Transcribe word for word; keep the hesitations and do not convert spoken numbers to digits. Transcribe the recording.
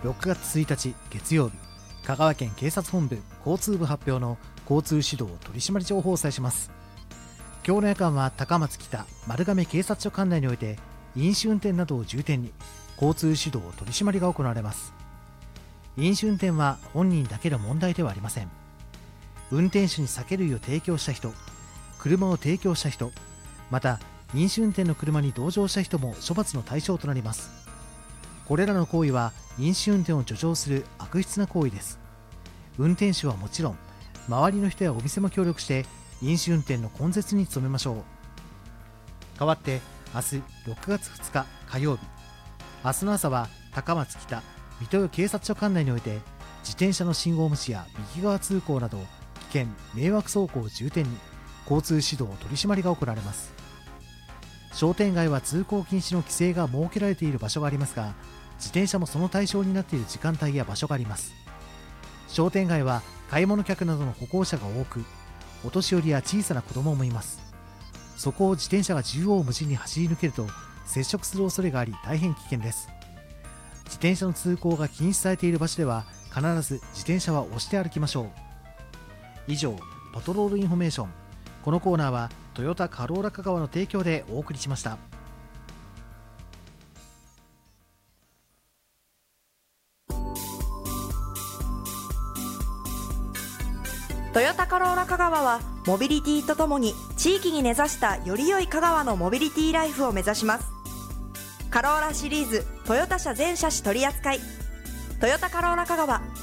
ろくがつついたち月曜日、香川県警察本部交通部発表の交通指導取締情報をお伝えします。今日の夜間は高松北丸亀警察署管内において飲酒運転などを重点に交通指導取締りが行われます。飲酒運転は本人だけの問題ではありません。運転手に酒類を提供した人、車を提供した人、また飲酒運転の車に同乗した人も処罰の対象となります。これらの行為は飲酒運転を助長する悪質な行為です。運転手はもちろん周りの人やお店も協力して飲酒運転の根絶に努めましょう。代わって明日ろくがつふつか火曜日、明日の朝は高松北水戸警察署管内において自転車の信号無視や右側通行など危険迷惑走行を重点に交通指導取締りが行われます。商店街は通行禁止の規制が設けられている場所がありますが、自転車もその対象になっている時間帯や場所があります。商店街は買い物客などの歩行者が多く、お年寄りや小さな子供もいます。そこを自転車が縦横無尽に走り抜けると接触する恐れがあり大変危険です。自転車の通行が禁止されている場所では必ず自転車は押して歩きましょう。以上、パトロールインフォメーション。このコーナーはトヨタカローラ香川の提供でお送りしました。 トヨタカローラ香川はモビリティとともに地域に根ざしたより良い香川のモビリティライフを目指します。カローラシリーズトヨタ車全車種取扱い、トヨタカローラ香川。